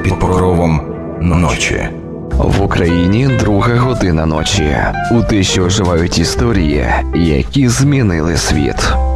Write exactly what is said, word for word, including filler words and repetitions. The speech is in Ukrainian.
під покровом ночі. В Україні друга година ночі. У те, що оживають історії, які змінили світ.